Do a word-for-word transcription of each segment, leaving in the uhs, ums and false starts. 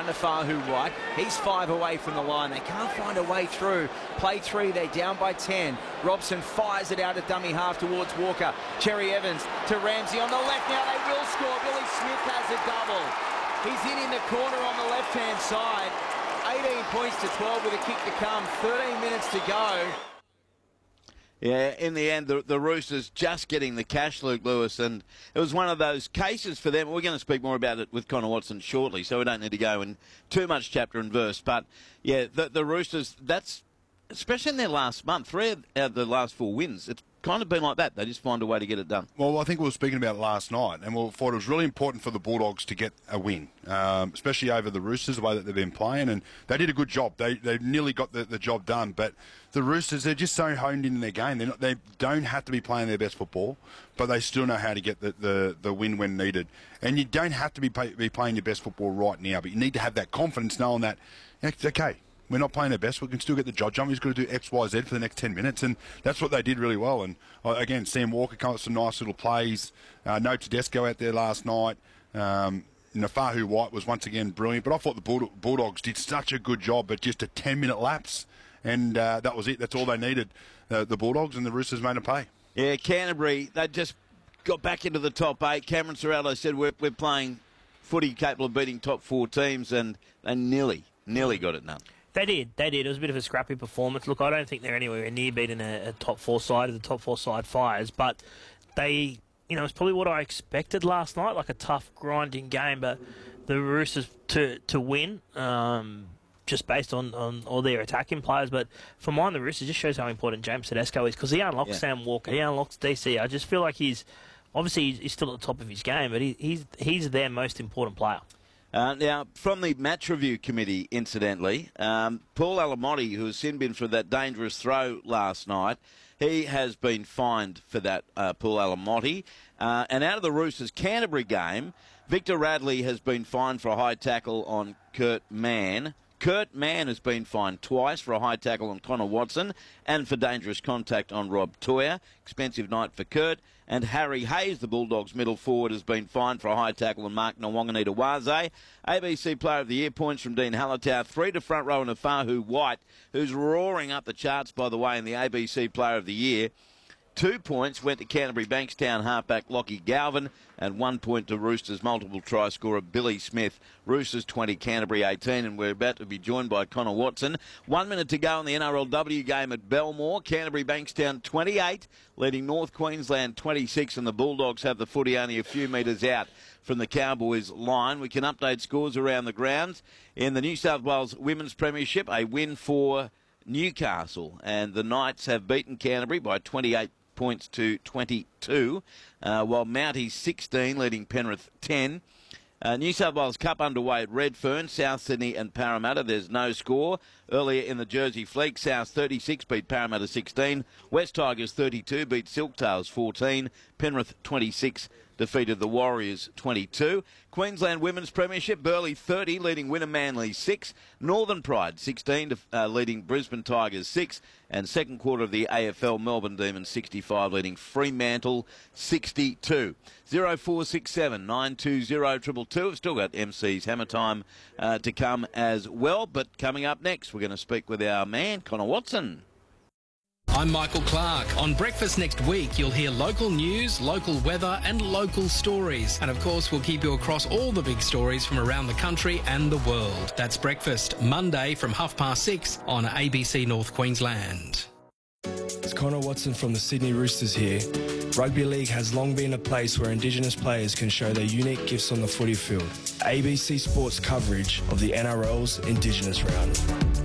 Nafahu White. He's five away from the line. They can't find a way through. Play three, they're down by ten. Robson fires it out at dummy half towards Walker. Cherry Evans to Ramsey on the left. Now they will score. Billy Smith has a double. He's in in the corner on the left-hand side. eighteen points to twelve with a kick to come. thirteen minutes to go. Yeah, in the end, the, the Roosters just getting the cash, Luke Lewis, and it was one of those cases for them. We're going to speak more about it with Connor Watson shortly, so we don't need to go in too much chapter and verse. But, yeah, the, the Roosters, that's, especially in their last month, three out of the last four wins, it's kind of been like that. They just find a way to get it done. Well, I think we were speaking about it last night, and we thought it was really important for the Bulldogs to get a win, um, especially over the Roosters, the way that they've been playing, and they did a good job. They they nearly got the, the job done, but the Roosters, they're just so honed in their game. They're not, they don't have to be playing their best football, but they still know how to get the, the, the win when needed. And you don't have to be, pay, be playing your best football right now, but you need to have that confidence knowing that, okay, we're not playing our best. We can still get the job done. We've got to do X, Y, Z for the next ten minutes, and that's what they did really well. And uh, again, Sam Walker come up with some nice little plays. Uh, No Tedesco out there last night. Um, Nafahu White was once again brilliant. But I thought the Bulldog- Bulldogs did such a good job at just a ten-minute lapse, and uh, that was it. That's all they needed. Uh, the Bulldogs and the Roosters made them pay. Yeah, Canterbury, they just got back into the top eight. Cameron Ciraldo said we're, we're playing footy capable of beating top four teams, and they nearly, nearly got it done. They did, they did. It was a bit of a scrappy performance. Look, I don't think they're anywhere near beating a, a top four side of the top four side Fires, but they, you know, it's probably what I expected last night, like a tough, grinding game, but the Roosters to to win, um, just based on, on all their attacking players. But for mine, the Roosters just shows how important James Tedesco is, because he unlocks yeah. Sam Walker, he unlocks D C. I just feel like he's, obviously he's, he's still at the top of his game, but he, he's he's their most important player. Uh, now, from the match review committee, incidentally, um, Paul Alamotti, who was sin bin for that dangerous throw last night, he has been fined for that, uh, Paul Alamotti. Uh, and out of the Roosters Canterbury game, Victor Radley has been fined for a high tackle on Kurt Mann. Kurt Mann has been fined twice for a high tackle on Connor Watson and for dangerous contact on Rob Toya. Expensive night for Kurt. And Harry Hayes, the Bulldogs middle forward, has been fined for a high tackle on Mark Nwanganita-Waze. A B C Player of the Year points from Dean Hallertau. Three to front row Nafahu White, who's roaring up the charts, by the way, in the A B C Player of the Year. Two points went to Canterbury Bankstown halfback Lockie Galvin, and one point to Roosters multiple try scorer Billy Smith. Roosters twenty, Canterbury eighteen, and we're about to be joined by Connor Watson. One minute to go in the N R L W game at Belmore. Canterbury Bankstown twenty-eight, leading North Queensland twenty-six, and the Bulldogs have the footy only a few metres out from the Cowboys line. We can update scores around the grounds. In the New South Wales Women's Premiership, a win for Newcastle, and the Knights have beaten Canterbury by twenty-eight points to twenty-two, uh, while Mounties sixteen, leading Penrith ten. Uh, New South Wales Cup underway at Redfern, South Sydney and Parramatta. There's no score. Earlier in the Jersey Fleet, South thirty-six beat Parramatta sixteen. West Tigers thirty-two beat Silktails fourteen. Penrith twenty-six defeated the Warriors twenty-two. Queensland Women's Premiership, Burleigh thirty, leading Winner Manly six. Northern Pride sixteen, uh, leading Brisbane Tigers six. And second quarter of the A F L, Melbourne Demons sixty-five, leading Fremantle sixty-two. oh four six seven, nine two zero, two two two. We've still got M C's Hammer Time uh, to come as well. But coming up next, we're going to speak with our man, Connor Watson. I'm Michael Clark. On Breakfast next week, you'll hear local news, local weather and local stories. And of course, we'll keep you across all the big stories from around the country and the world. That's Breakfast, Monday from half past six on A B C North Queensland. It's Connor Watson from the Sydney Roosters here. Rugby League has long been a place where Indigenous players can show their unique gifts on the footy field. A B C Sports coverage of the N R L's Indigenous Round.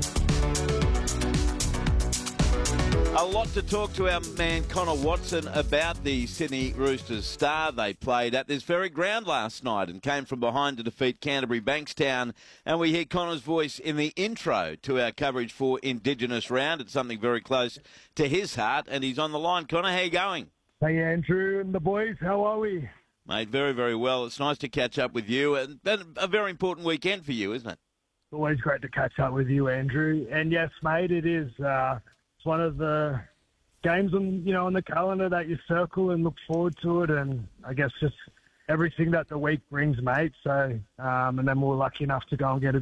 A lot to talk to our man Connor Watson about the Sydney Roosters star they played at this very ground last night and came from behind to defeat Canterbury Bankstown. And we hear Connor's voice in the intro to our coverage for Indigenous Round. It's something very close to his heart, and he's on the line. Connor, how you going? Hey, Andrew and the boys, how are we? Mate, very, very well. It's nice to catch up with you. And a very important weekend for you, isn't it? It's always great to catch up with you, Andrew. And yes, mate, it is. Uh, it's one of the games on you know on the calendar that you circle and look forward to it, and I guess just everything that the week brings, mate. So, um, and then we're lucky enough to go and get a